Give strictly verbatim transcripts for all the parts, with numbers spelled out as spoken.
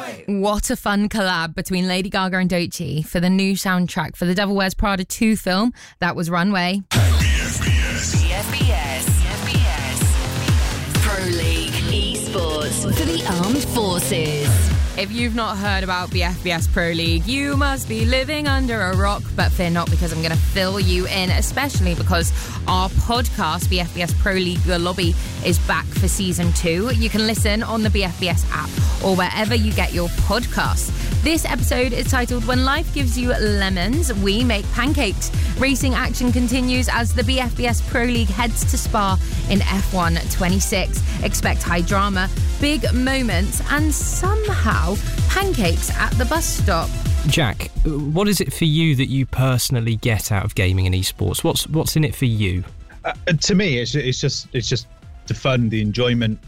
Right. What a fun collab between Lady Gaga and Doechii for the new soundtrack for the Devil Wears Prada two film. That was Runway. B F B S. B F B S. B F B S. Pro League Esports for the Armed Forces. If you've not heard about B F B S Pro League, you must be living under a rock, but fear not, because I'm going to fill you in, especially because our podcast, B F B S Pro League The Lobby, is back for season two. You can listen on the B F B S app or wherever you get your podcasts. This episode is titled When Life Gives You Lemons, We Make Pancakes. Racing action continues as the B F B S Pro League heads to Spa in F one twenty-six. Expect high drama, big moments, and somehow pancakes at the bus stop. Jack, what is it for you that you personally get out of gaming and esports? What's what's in it for you? Uh, to me, it's it's just it's just the fun, the enjoyment.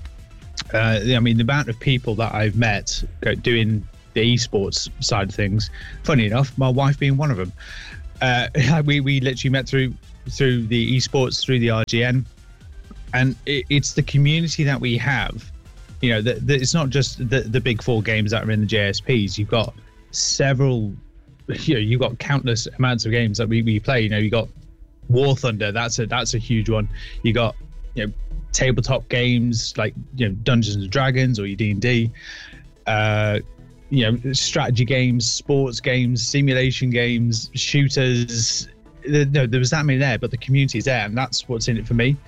Uh, I mean, the amount of people that I've met doing the esports side of things. Funny enough, my wife being one of them. Uh, we we literally met through through the esports, through the R G N, and it, it's the community that we have. You know, the, the, it's not just the the big four games that are in the J S Ps. You've got several. You know, you've got countless amounts of games that we, we play. You know, you got War Thunder. That's a that's a huge one. You got you know tabletop games like you know Dungeons and Dragons or your D and D. Uh, you know, strategy games, sports games, simulation games, shooters. No, there was that many there, but the community's there, and that's what's in it for me.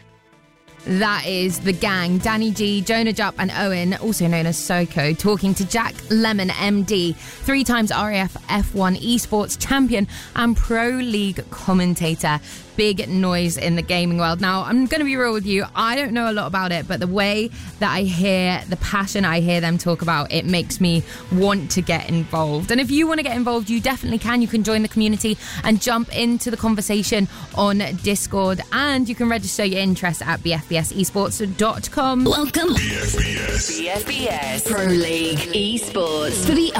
That is the gang, Danny G, Jonah Jupp and Owen, also known as Soko, talking to Jack Lemon, M D, three times R A F F one esports champion and Pro League commentator. Big noise in the gaming world. Now, I'm going to be real with you. I don't know a lot about it, but the way that I hear, the passion I hear them talk about, it makes me want to get involved. And if you want to get involved, you definitely can. You can join the community and jump into the conversation on Discord. And you can register your interest at b f b s esports dot com. Welcome. B F B S. B F B S Pro League Esports for the